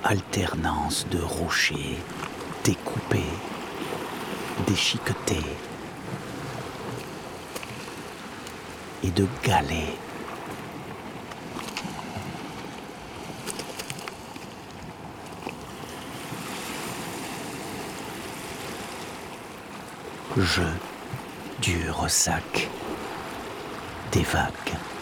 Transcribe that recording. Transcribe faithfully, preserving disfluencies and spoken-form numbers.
alternance de rochers découpés, déchiquetés et de galets. Jeu du ressac des vagues.